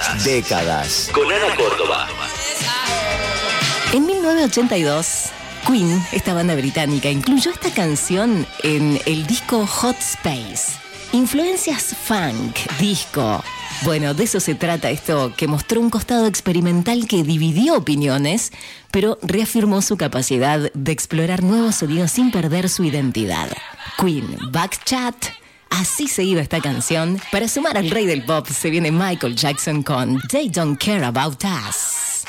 Décadas. Con Ana Córdoba. En 1982, Queen, esta banda británica, incluyó esta canción en el disco Hot Space. Influencias funk, disco. Bueno, de eso se trata esto, que mostró un costado experimental que dividió opiniones, pero reafirmó su capacidad de explorar nuevos sonidos sin perder su identidad. Queen, Backchat. Así se iba esta canción. Para sumar al rey del pop se viene Michael Jackson con They Don't Care About Us.